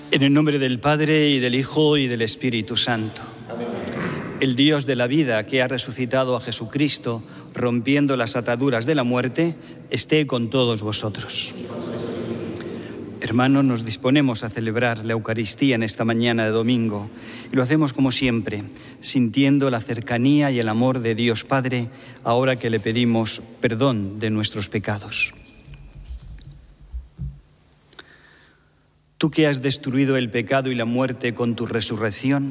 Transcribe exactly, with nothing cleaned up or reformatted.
En el nombre del Padre, y del Hijo, y del Espíritu Santo. Amén. El Dios de la vida, que ha resucitado a Jesucristo, rompiendo las ataduras de la muerte, esté con todos vosotros. Hermanos, nos disponemos a celebrar la Eucaristía en esta mañana de domingo, y lo hacemos como siempre, sintiendo la cercanía y el amor de Dios Padre, ahora que le pedimos perdón de nuestros pecados. Tú que has destruido el pecado y la muerte con tu resurrección,